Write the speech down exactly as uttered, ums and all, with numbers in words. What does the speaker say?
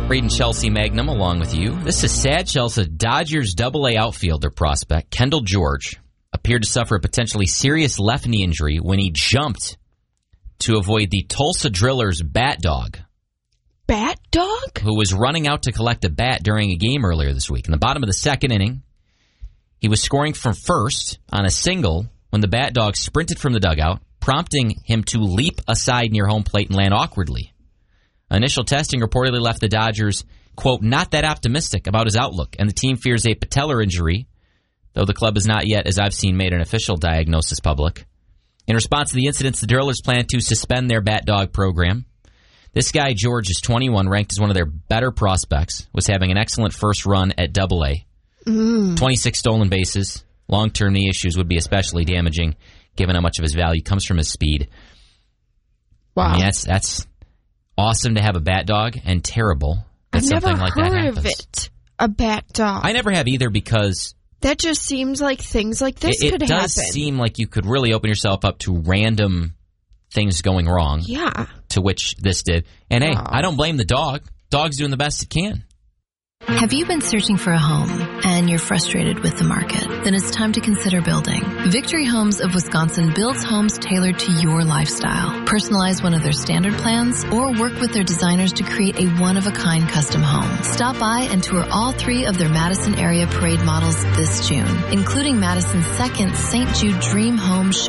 Reading Chelsea Magnum along with you. This is sad, Chelsea. Dodgers double A outfielder prospect Kendall George appeared to suffer a potentially serious left knee injury when he jumped to avoid the Tulsa Drillers bat dog. Bat dog? Who was running out to collect a bat during a game earlier this week. In the bottom of the second inning, he was scoring from first on a single when the bat dog sprinted from the dugout, prompting him to leap aside near home plate and land awkwardly. Initial testing reportedly left the Dodgers, quote, not that optimistic about his outlook, and the team fears a patellar injury, though the club has not yet, as I've seen, made an official diagnosis public. In response to the incidents, the Drillers plan to suspend their bat dog program. This guy, George, is twenty-one, ranked as one of their better prospects, was having an excellent first run at double A. Mm. twenty-six stolen bases. Long-term knee issues would be especially damaging, given how much of his value comes from his speed. Wow. I mean, that's... that's awesome to have a bat dog, and terrible that I've something never like that heard happens. of it. A bat dog. I never have either, because that just seems like things like this it, could it happen. does seem like you could really open yourself up to random things going wrong. Yeah. To which this did. And hey, wow. I don't blame the dog. Dog's doing the best it can. Have you been searching for a home and you're frustrated with the market? Then it's time to consider building. Victory Homes of Wisconsin builds homes tailored to your lifestyle. Personalize one of their standard plans or work with their designers to create a one-of-a-kind custom home. Stop by and tour all three of their Madison area parade models this June, including Madison's second Saint Jude Dream Home